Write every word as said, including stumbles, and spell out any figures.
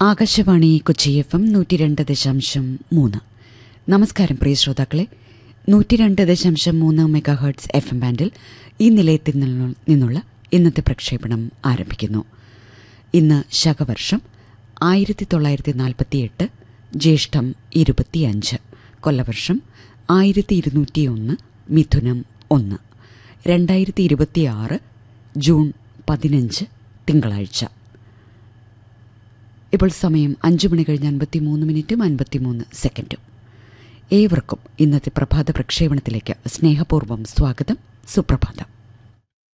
Akashvani Kochi F M നൂറ്റി രണ്ട് ദശാംശം മൂന്ന്. നമസ്കാരം പ്രിയ ശ്രോതാക്കളെ. നൂറ്റി രണ്ട് ദശാംശം മൂന്ന് മെഗാ ഹെർട്സ് എഫ് എം ബാൻഡിൽ ഈ നിലയത്തിൽ നിന്നുള്ള ഇന്നത്തെ പ്രക്ഷേപണം ആരംഭിക്കുന്നു. ഇന്ന് ശകവർഷം ആയിരത്തി തൊള്ളായിരത്തി നാൽപ്പത്തി എട്ട് ജ്യേഷ്ഠം ഇരുപത്തിയഞ്ച്, കൊല്ലവർഷം ആയിരത്തി ഇരുന്നൂറ്റി ഒന്ന് മിഥുനം ഒന്ന്, രണ്ടായിരത്തി ഇരുപത്തിയാറ് ജൂൺ പതിനഞ്ച് തിങ്കളാഴ്ച. ഇപ്പോൾ സമയം അഞ്ചു മണി കഴിഞ്ഞ് അൻപത്തി മൂന്ന് മിനിറ്റും അൻപത്തിമൂന്ന് സെക്കൻഡും. ഏവർക്കും ഇന്നത്തെ പ്രഭാത പ്രക്ഷേപണത്തിലേക്ക് സ്നേഹപൂർവ്വം സ്വാഗതം. സുപ്രഭാതം.